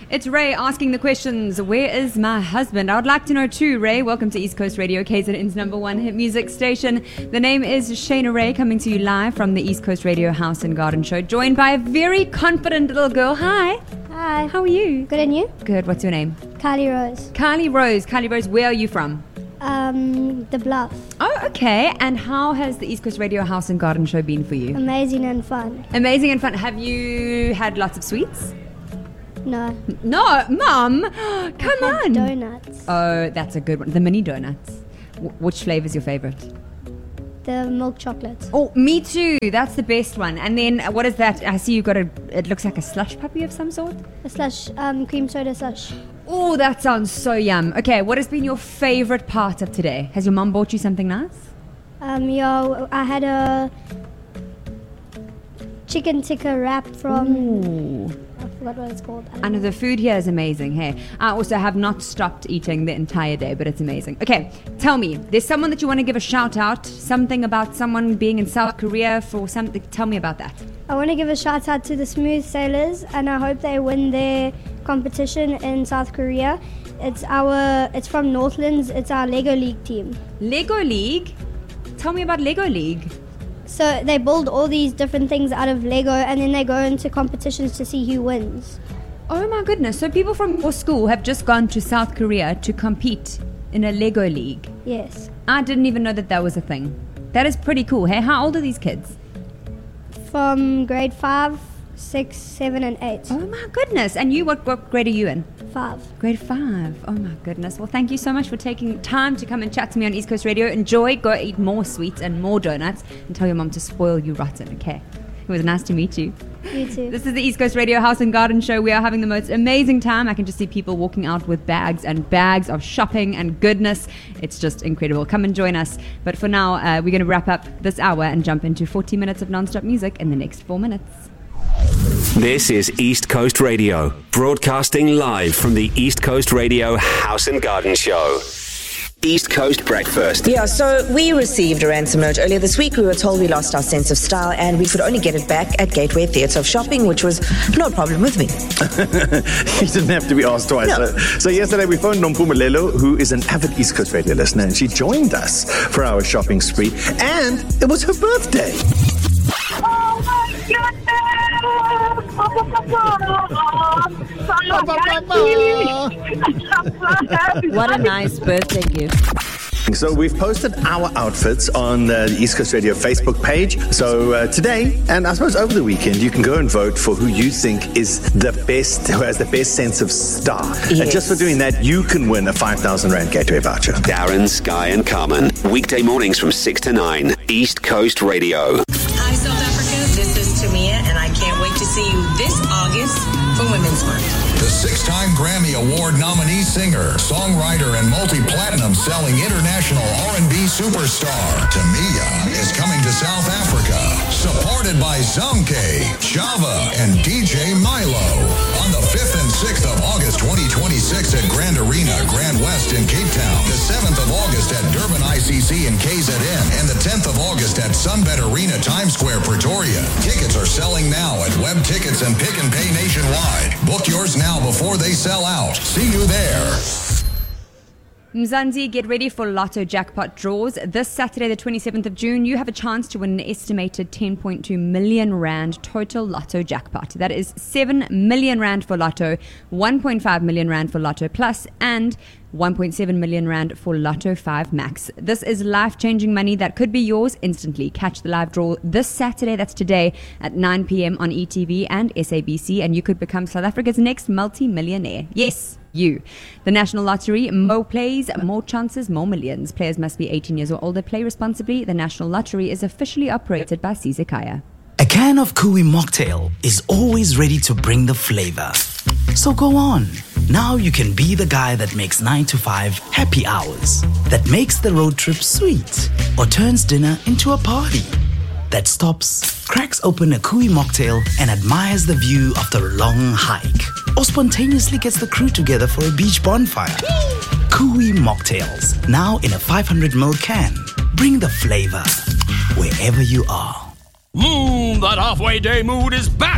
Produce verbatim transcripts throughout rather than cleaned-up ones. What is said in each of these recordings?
It's Ray asking the questions. Where is my husband? I would like to know too, Ray. Welcome to East Coast Radio, K Z N's number one hit music station. The name is Shayna Ray, coming to you live from the East Coast Radio House and Garden Show, joined by a very confident little girl. Hi. Hi. How are you? Good, and you? Good. What's your name? Kylie Rose. Kylie Rose. Kylie Rose, where are you from? Um, The Bluff. Oh, okay. And how has the East Coast Radio House and Garden Show been for you? Amazing and fun. Amazing and fun. Have you had lots of sweets? No. No, Mum. Come on. Donuts. Oh, that's a good one. The mini donuts. W- which flavor is your favorite? The milk chocolate. Oh, me too. That's the best one. And then uh, what is that? I see you got a. It looks like a slush puppy of some sort. A slush, um, cream soda slush. Oh, that sounds so yum. Okay, what has been your favorite part of today? Has your mum bought you something nice? Um, yo, I had a chicken tikka wrap from. Ooh. I forgot what it's called. I know the food here is amazing. Hey, I also have not stopped eating the entire day, but it's amazing. Okay, tell me, there's someone that you want to give a shout out, something about someone being in South Korea for something. Tell me about that. I want to give a shout out to the Smooth Sailors, and I hope they win their competition in South Korea. It's our, it's from Northlands. It's our Lego League team. Lego League? Tell me about Lego League. So they build all these different things out of Lego, and then they go into competitions to see who wins. Oh my goodness. So people from your school have just gone to South Korea to compete in a Lego League. Yes. I didn't even know that that was a thing. That is pretty cool. Hey, how old are these kids? From grade five, six, seven, and eight. Oh my goodness. And you, what, what grade are you in? Five. Grade five. Oh my goodness. Well, thank you so much for taking time to come and chat to me on East Coast Radio. Enjoy. Go eat more sweets and more donuts and tell your mom to spoil you rotten, okay? It was nice to meet you. You too. This is the East Coast Radio House and Garden Show. We are having the most amazing time. I can just see people walking out with bags and bags of shopping and goodness. It's just incredible. Come and join us. But for now, uh, we're going to wrap up this hour and jump into forty minutes of non-stop music in the next four minutes. This is East Coast Radio, broadcasting live from the East Coast Radio House and Garden Show. East Coast Breakfast. Yeah, so we received a ransom note earlier this week. We were told we lost our sense of style and we could only get it back at Gateway Theatre of Shopping, which was no problem with me. You didn't have to be asked twice. No. So, so yesterday we phoned Nompumelelo, who is an avid East Coast Radio listener, and she joined us for our shopping spree, and it was her birthday. Oh my goodness! What a nice birthday gift. So we've posted our outfits on uh, the East Coast Radio Facebook page. So uh, today, and I suppose over the weekend, you can go and vote for who you think is the best, who has the best sense of style. Yes. And just for doing that, you can win a five thousand Rand Gateway voucher. Darren, Sky and Carmen. Weekday mornings from six to nine. East Coast Radio. Hi, South Africa. This is Tamia, and I can't wait to see you this August for Women's Month. The six-time Grammy Award nominee singer, songwriter, and multi-platinum selling international R and B superstar, Tamia, is coming to South Africa, supported by Zamke, Java, and D J Milo. On the fifth and sixth of August twenty twenty-six at Grand Arena, Grand West in Cape Town, the seventh of August at Durban I C C in K Z N, and the tenth of August at Sunbet Arena, Times Square, Pretoria. Tickets are selling now at Web Tickets and Pick and Pay nationwide. Book yours now before they sell out. See you there. Mzansi, get ready for Lotto jackpot draws. This Saturday, the twenty-seventh of June, you have a chance to win an estimated ten point two million Rand total Lotto jackpot. That is seven million Rand for Lotto, one point five million Rand for Lotto Plus, and one point seven million Rand for Lotto five Max. This is life-changing money that could be yours instantly. Catch the live draw this Saturday, that's today, at nine p.m. on E T V and S A B C, and you could become South Africa's next multi-millionaire. Yes, you. The National Lottery, more plays, more chances, more millions. Players must be eighteen years or older. Play responsibly. The National Lottery is officially operated by Sizekaya. A can of Kui mocktail is always ready to bring the flavor. So go on. Now you can be the guy that makes nine to five happy hours, that makes the road trip sweet, or turns dinner into a party, that stops, cracks open a Kui mocktail and admires the view after a long hike, or spontaneously gets the crew together for a beach bonfire. Kui mocktails, now in a five hundred milliliter can. Bring the flavor wherever you are. Mmm, that halfway day mood is back at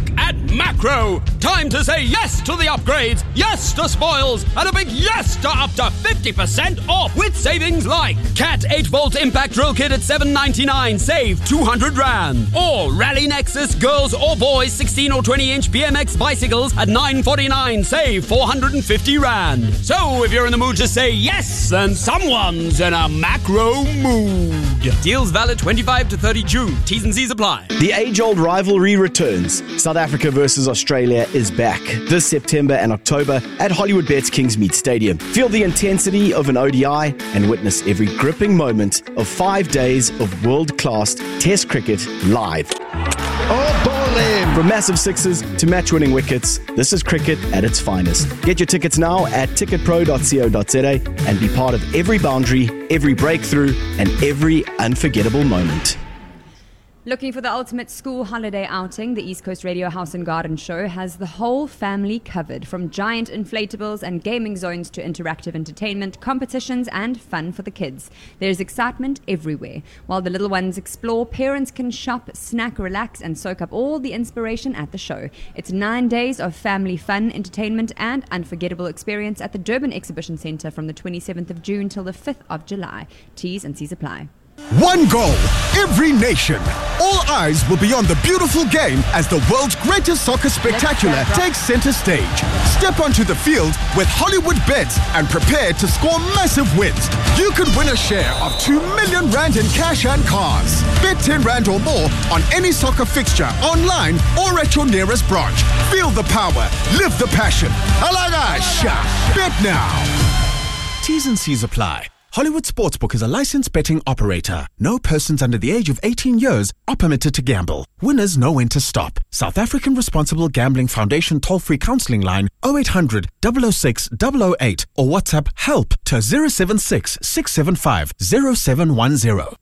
Macro. Time to say yes to the upgrades, yes to spoils, and a big yes to up to fifty percent off with savings like Cat eight volt Impact Drill Kit at seven ninety-nine, save two hundred rand. Or Rally Nexus girls or boys sixteen or twenty inch B M X bicycles at nine forty-nine, save four hundred fifty rand. So if you're in the mood to say yes, then someone's in a Macro mood. Deals valid twenty-five to thirty June. T's and C's apply. The age-old rivalry returns. South Africa versus Australia is back this September and October at Hollywood Bets Kingsmead Stadium. Feel the intensity of an O D I and witness every gripping moment of five days of world-class Test cricket live. Oh, ball in! From massive sixes to match-winning wickets, this is cricket at its finest. Get your tickets now at ticket pro dot co dot za and be part of every boundary, every breakthrough, and every unforgettable moment. Looking for the ultimate school holiday outing, the East Coast Radio House and Garden Show has the whole family covered, from giant inflatables and gaming zones to interactive entertainment, competitions and fun for the kids. There's excitement everywhere. While the little ones explore, parents can shop, snack, relax and soak up all the inspiration at the show. It's nine days of family fun, entertainment and unforgettable experience at the Durban Exhibition Centre from the twenty-seventh of June till the fifth of July. T's and C's apply. One goal, every nation. All eyes will be on the beautiful game as the world's greatest soccer spectacular takes center stage. Step onto the field with Hollywood Bets and prepare to score massive wins. You could win a share of two million rand in cash and cars. Bet ten rand or more on any soccer fixture, online or at your nearest branch. Feel the power, live the passion. Alagasha, bet now. T's and C's apply. Hollywood Sportsbook is a licensed betting operator. No persons under the age of eighteen years are permitted to gamble. Winners know when to stop. South African Responsible Gambling Foundation toll-free counselling line oh eight hundred, double oh six, double oh eight or WhatsApp HELP to zero seven six, six seven five, zero seven one zero.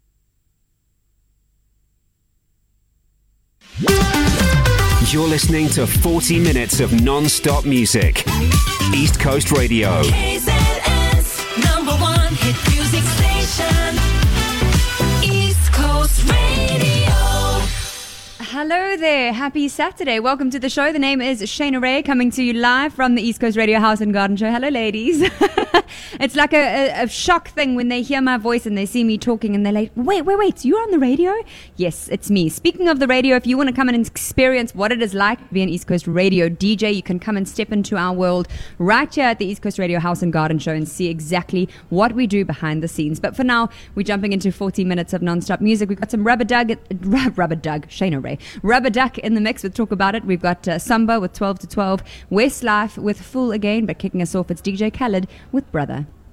You're listening to forty minutes of non-stop music. East Coast Radio. Number one hit music station, East Coast Radio. Hello there, happy Saturday. Welcome to the show. The name is Shayna Ray, coming to you live from the East Coast Radio House and Garden Show. Hello, ladies. It's like a, a, a shock thing when they hear my voice and they see me talking and they're like, wait, wait, wait, you're on the radio? Yes, it's me. Speaking of the radio, if you want to come and experience what it is like to be an East Coast Radio D J, you can come and step into our world right here at the East Coast Radio House and Garden Show and see exactly what we do behind the scenes. But for now, we're jumping into forty minutes of non-stop music. We've got some Rubber Duck, Rubber Duck, Shayna Ray, Rubber Duck in the mix with Talk About It. We've got uh, Samba with twelve to twelve, Westlife with Fool Again, but kicking us off, it's D J Khaled with Brother.